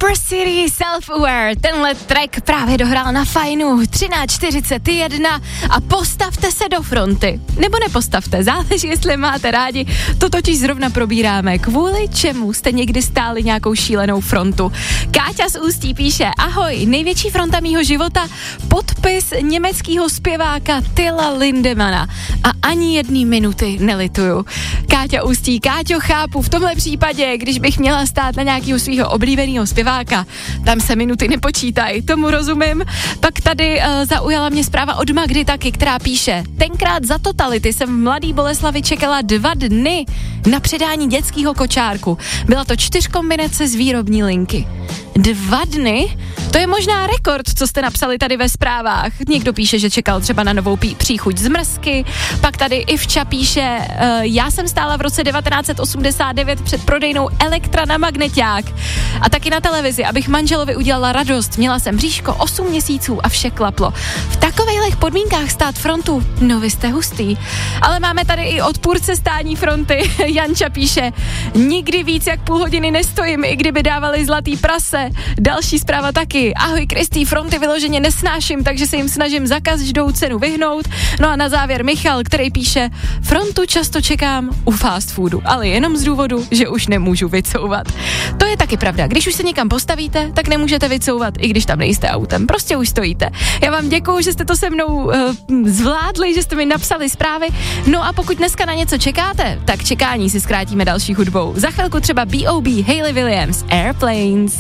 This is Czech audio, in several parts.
Upper City Self-Aware, tenhle track právě dohrál na Fajnu 13:41 a postavte se do fronty. Nebo nepostavte, záleží, jestli máte rádi, to totiž zrovna probíráme. Kvůli čemu jste někdy stáli nějakou šílenou frontu? Káťa z Ústí píše, ahoj, největší fronta mýho života, podpis německého zpěváka Tilla Lindemana a ani jedné minuty nelituju. Káťa Ústí, Káťo, chápu, v tomhle případě, když bych měla stát na nějakého svého oblíbeného zpěváka, tam se minuty nepočítají, tomu rozumím. Pak tady zaujala mě zpráva od Magdy taky, která píše, tenkrát za totality jsem v Mladý Boleslavi čekala 2 dny na předání dětského kočárku. Byla to 4 kombinace z výrobní linky. 2 dny? To je možná rekord, co jste napsali tady ve zprávách. Někdo píše, že čekal třeba na novou příchuť zmrzky, pak tady Ivča píše, já jsem stála v roce 1989 před prodejnou Elektra na magneťák a taky na televizi, abych manželovi udělala radost. Měla jsem bříško 8 měsíců a vše klaplo. V takovejhlech podmínkách stát frontu, no vy jste hustý. Ale máme tady i odpůrce stání fronty. Janča píše, nikdy víc jak půl hodiny nestojím, i kdyby dávali zlatý prase. Další zpráva taky. Ahoj Kristý, fronty vyloženě nesnáším, takže se jim snažím za každou cenu vyhnout. No a na závěr Michal, který píše, frontu často čekám u fast foodu, ale jenom z důvodu, že už nemůžu vycouvat. To je taky pravda, když už se někam postavíte, tak nemůžete vycouvat, i když tam nejste autem, prostě už stojíte. Já vám děkuju, že jste to se mnou zvládli, že jste mi napsali zprávy. No a pokud dneska na něco čekáte, tak čekání si zkrátíme další hudbou. Za chvilku třeba B.O.B. Hayley Williams, Airplanes.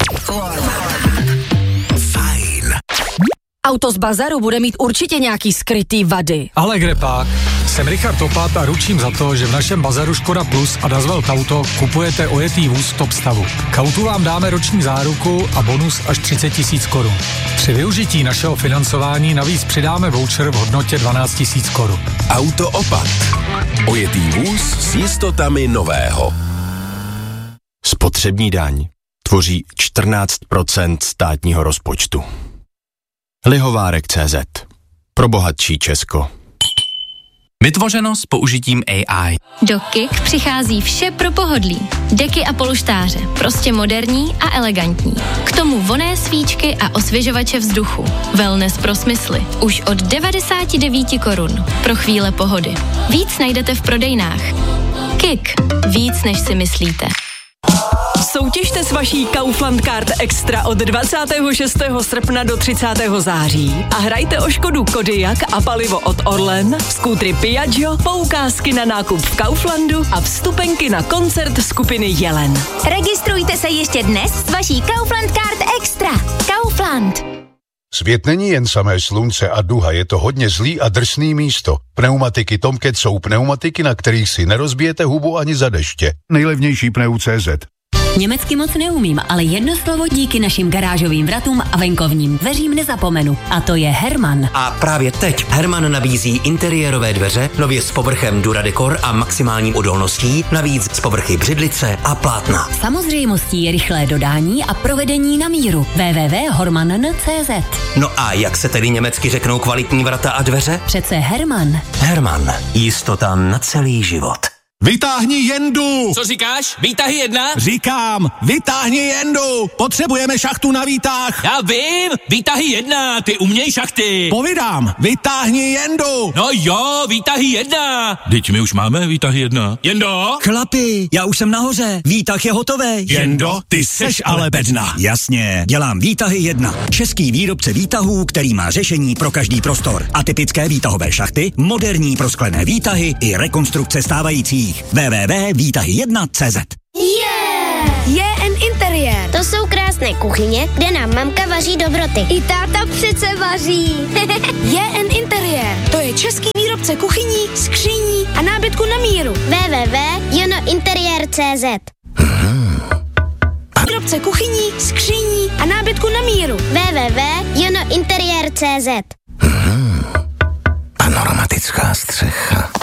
Fajn. Auto z bazaru bude mít určitě nějaký skrytý vady. Ale kde pak? Jsem Richard Topat a ručím za to, že v našem bazaru Škoda Plus a Dazwelt Auto kupujete ojetý vůz v top stavu. K autu vám dáme roční záruku a bonus až 30 000 korun. Při využití našeho financování navíc přidáme voucher v hodnotě 12 000 korun. Auto Opat. Ojetý vůz s jistotami nového. Spotřební daň tvoří 14% státního rozpočtu. Lihovárek.cz. Pro bohatší Česko. Vytvořeno s použitím AI. Do KIK přichází vše pro pohodlí. Deky a polštáře, prostě moderní a elegantní. K tomu vonné svíčky a osvěžovače vzduchu. Wellness pro smysly. Už od 99 korun. Pro chvíle pohody. Víc najdete v prodejnách. KIK. Víc, než si myslíte. Soutěžte s vaší Kaufland Card Extra od 26. srpna do 30. září a hrajte o Škodu Kodiaq a palivo od Orlen, skútry Piaggio, poukázky na nákup v Kauflandu a vstupenky na koncert skupiny Jelen. Registrujte se ještě dnes s vaší Kaufland Card Extra. Kaufland. Svět není jen samé slunce a duha, je to hodně zlý a drsný místo. Pneumatiky Tomcat jsou pneumatiky, na kterých si nerozbijete hubu ani za deště. Nejlevnější pneu.cz. Německy moc neumím, ale jedno slovo díky našim garážovým vratům a venkovním dveřím nezapomenu. A to je Herman. A právě teď Herman nabízí interiérové dveře, nově s povrchem Duradecor a maximální odolností, navíc z povrchy břidlice a plátna. Samozřejmostí je rychlé dodání a provedení na míru. www.hormann.cz. No a jak se tedy německy řeknou kvalitní vrata a dveře? Přece Herman. Herman. Jistota na celý život. Vytáhni jendu! Co říkáš? Výtahy 1? Říkám, vytáhni jendu! Potřebujeme šachtu na výtah! Já vím! Výtahy 1, ty uměj šachty! Povídám, vytáhni jendu! No jo, výtahy 1! Teď my už máme výtahy 1. Jendo? Chlapi, já už jsem nahoře, výtah je hotový. Jendo, ty seš ale bedna. Jasně, dělám výtahy 1. Český výrobce výtahů, který má řešení pro každý prostor. Atypické výtahové šachty, moderní prosklené výtahy i rekonstrukce stávajících. www.výtahy1.cz. Je interiér. To jsou krásné kuchyně, kde nám mamka vaří dobroty. I táta přece vaří. Je interiér. To je český výrobce kuchyní, skříní a nábytku na míru. www.jonointeriér.cz. Výrobce kuchyní, skříní a nábytku na míru. www.jonointeriér.cz. Panoramická střecha.